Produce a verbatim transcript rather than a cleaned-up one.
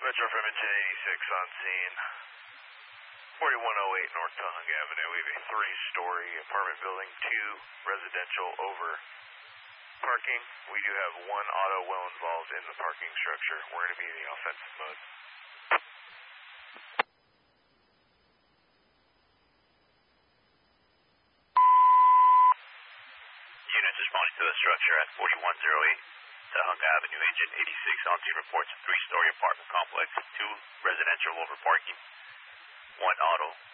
Metro from Engine eighty-six on scene. forty-one oh eight North Tahunga Avenue. We have a three-story apartment building, two residential over parking. We do have one auto well involved in the parking structure. We're going to be in the offensive mode. Units responding to the structure at forty-one oh eight Tahunga Avenue, Engine eighty-six on scene reports a three-story apartment complex, two residential over parking, one auto